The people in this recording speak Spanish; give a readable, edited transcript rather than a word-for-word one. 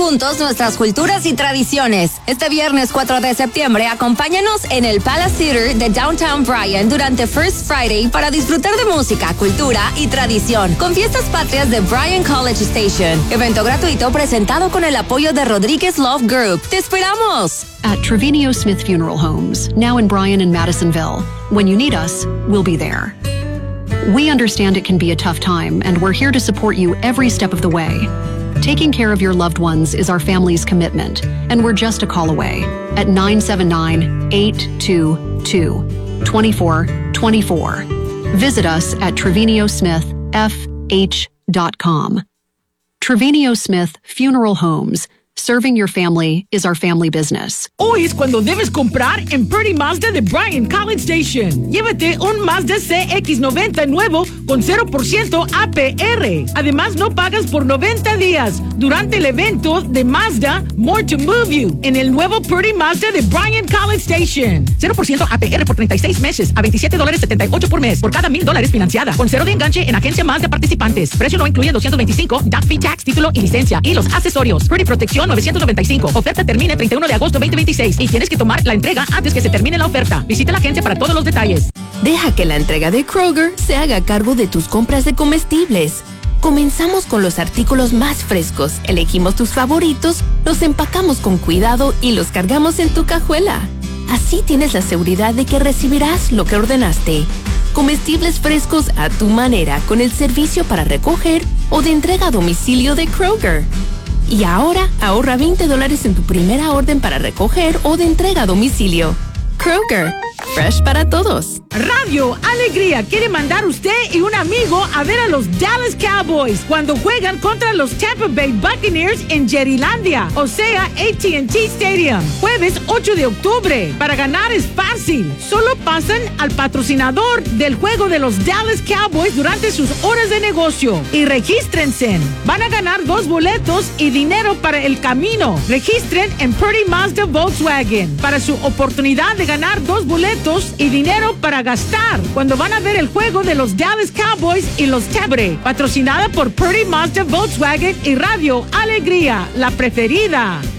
juntos nuestras culturas y tradiciones. Este viernes 4 de septiembre, acompáñanos en el Palace Theater de Downtown Bryan durante First Friday para disfrutar de música, cultura y tradición con fiestas patrias de Bryan College Station. Evento gratuito presentado con el apoyo de Rodríguez Love Group. ¡Te esperamos! At Trevino Smith Funeral Homes, now in Bryan and Madisonville. When you need us, we'll be there. We understand it can be a tough time, and we're here to support you every step of the way. Taking care of your loved ones is our family's commitment, and we're just a call away at 979-822-2424. Visit us at TrevinoSmithFH.com. Trevino Smith Funeral Homes. Serving your family is our family business. Hoy es cuando debes comprar en Purdy Mazda de Bryan College Station. Llévate un Mazda CX-90 nuevo con 0% APR. Además, no pagas por 90 días durante el evento de Mazda More to Move You en el nuevo Purdy Mazda de Bryan College Station. 0% APR por 36 meses a $27.78 por mes por cada $1,000 financiada. Con 0 de enganche en agencia Mazda participantes. Precio no incluye 225, DAC fee tax, título y licencia y los accesorios. Purdy Protección 995. Oferta termina el 31 de agosto 2026 y tienes que tomar la entrega antes que se termine la oferta. Visita la agencia para todos los detalles. Deja que la entrega de Kroger se haga cargo de tus compras de comestibles. Comenzamos con los artículos más frescos, elegimos tus favoritos, los empacamos con cuidado y los cargamos en tu cajuela. Así tienes la seguridad de que recibirás lo que ordenaste. Comestibles frescos a tu manera con el servicio para recoger o de entrega a domicilio de Kroger. Y ahora ahorra $20 en tu primera orden para recoger o de entrega a domicilio. Kroger, fresh para todos. Radio Alegría quiere mandar usted y un amigo a ver a los Dallas Cowboys cuando juegan contra los Tampa Bay Buccaneers en Jerrylandia, o sea, AT&T Stadium. Jueves 8 de octubre. Para ganar es fácil. Solo pasan al patrocinador del juego de los Dallas Cowboys durante sus horas de negocio y regístrense. Van a ganar 2 boletos y dinero para el camino. Registren en Purdy Mazda Volkswagen para su oportunidad de ganar 2 boletos y dinero para gastar cuando van a ver el juego de los Dallas Cowboys y los Tebre, patrocinada por Purdy Mazda Volkswagen y Radio Alegría, la preferida.